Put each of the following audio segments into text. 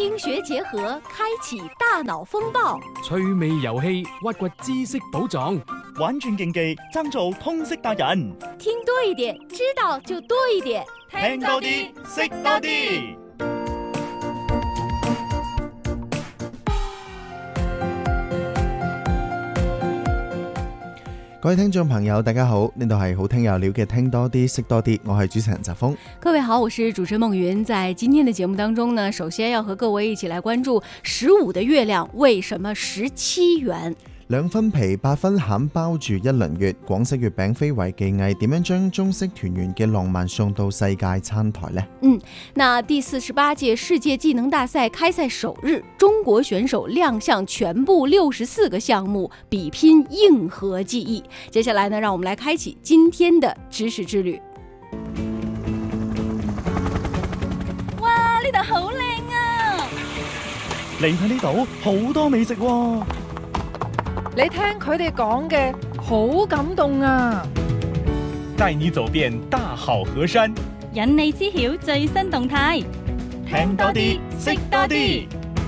听学结合，开启大脑风暴， 趣味遊戲，挖掘知識寶藏， 玩轉競技，爭做通識達人。 聽多一點，知道就多一點， 聽多啲，識多啲。 各位聽眾朋友大家好，呢度係好聽有料嘅聽多啲識多啲，我係主持人澤峰。 各位好，我是主持人夢雲。在今天的節目當中呢，首先要和各位一起來關注15的月亮為什麼17元。 2分皮8分餡包住一輪月，廣式月餅非遺技藝點樣將中式團圓嘅浪漫送到世界餐台呢？ 那第48屆世界技能大賽開賽首日，中國選手亮相全部64個項目，比拼硬核技藝。接下來呢，讓我們來開啟今天的知識之旅。哇，呢度好靚啊！ 嚟睇呢度好多美食喎。 你聽佢哋講嘅好感動啊！ 帶你走遍大好河山， 引你知曉最新動態， 聽多啲，識多啲。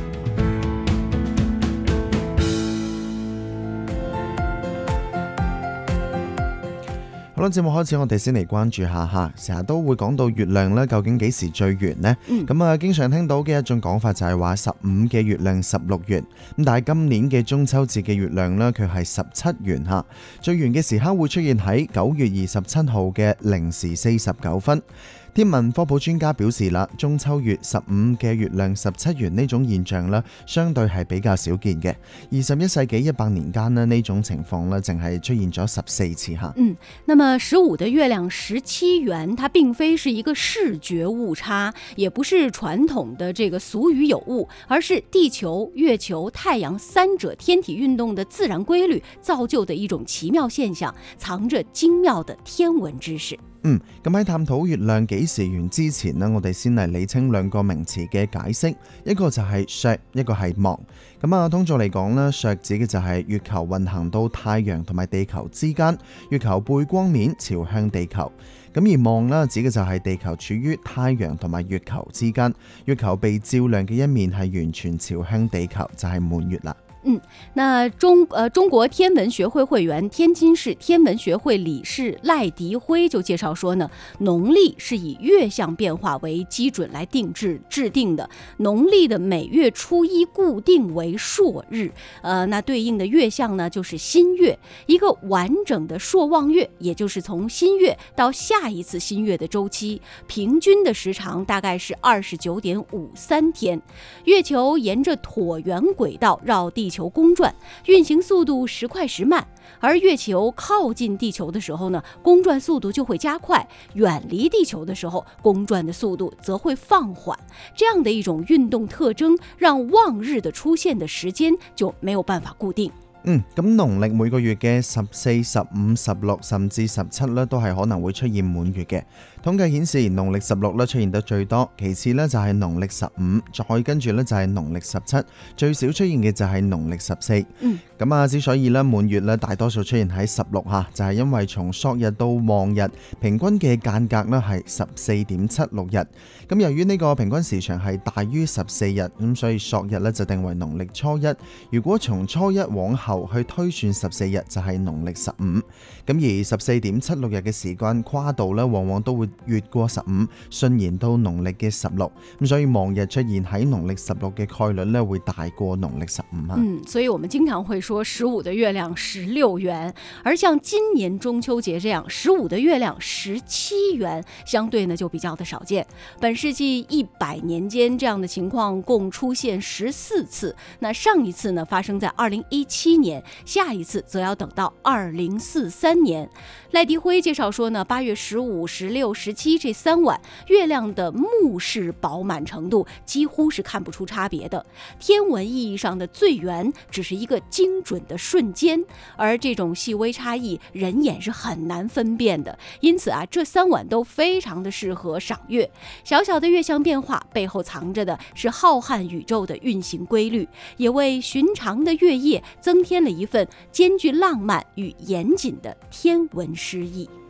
好啦，節目開始，我哋先嚟關注下吓，成日都會講到月亮咧，究竟幾時最圓呢？經常聽到嘅一種講法就係話15嘅月亮16圓，咁但係今年嘅中秋節嘅月亮呢，佢係17圓吓，最圓嘅時刻會出現喺9月27號嘅0時49分。天文科普專家表示啦，中秋月15嘅月亮17圓呢種現象呢，相對係比較少見嘅。21世紀100年間呢種情況呢，淨係出現咗14次吓。 那麼15的月亮17圓，它並非是一個視覺誤差，也不是傳統的這個俗語有誤，而是地球、月球、太陽三者天體運動的自然規律造就的一種奇妙現象，藏着精妙的天文知識。 咁喺探討月亮幾時圓之前呢，我哋先嚟理清兩個名詞嘅解釋，一個就係削，一個係望。通俗嚟講呢，削指嘅就係月球運行到太陽同埋地球之間，月球背光面朝向地球。咁而望呢，指嘅就係地球處於太陽同埋月球之間，月球被照亮嘅一面係完全朝向地球，就係滿月啦。 那中國天文學會會員、天津市天文學會理事賴迪輝就介紹說呢，農曆是以月相變化為基準來制定的，農曆的每月初一固定為朔日，那對應的月相呢就是新月，一個完整的朔望月，也就是從新月到下一次新月的週期，平均的時長大概是29.53天。月球沿着橢圓軌道繞地球公轉，運行速度時快時慢，而月球靠近地球的時候呢，公轉速度就會加快，遠離地球的時候，公轉的速度則會放緩。這樣的一種運動特徵，讓望日的出現的時間就沒有辦法固定。 咁農曆每個月嘅14、15、16甚至17咧，都係可能會出現滿月嘅。統計顯示，農曆16咧出現得最多，其次咧就係農曆15，再跟住咧就係農曆17，最少出現嘅就係農曆14。之所以咧滿月咧大多數出現喺16吓，就係因為從朔日到望日平均嘅間隔咧係14.76日。咁由於呢個平均時長係大於14日，咁所以朔日咧就定為農曆初一。如果從初一往後去推算14日，就係農曆15。咁而14.76日嘅時間跨度咧，往往都會越過15，順延到農曆嘅16。咁所以望日出現喺農曆16嘅概率咧會大過農曆15。 所以我們經常會說15的月亮16圓，而像今年中秋節這樣15的月亮17圓，相對呢就比較的少見。本世紀100年間，這樣的情況共出現14次。那上一次呢發生在2017年，下一次則要等到2043年。賴迪輝介紹說呢，8月15、16、17這3晚，月亮的目視飽滿程度幾乎是看不出差別的。天文意義上的最圓只是一個精準的瞬間，而這種細微差異人眼是很難分辨的。因此這3晚都非常的適合賞月。小小的月相變化背後藏着的是浩瀚宇宙的運行規律，也為尋常的月夜增添了一份兼具浪漫與嚴謹的天文詩意。